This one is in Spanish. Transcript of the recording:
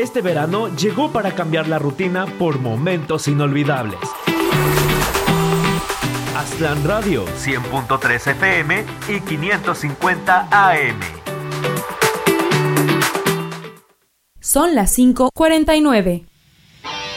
Este verano llegó para cambiar la rutina por momentos inolvidables. Aztlán Radio, 100.3 FM y 550 AM. Son las 5:49.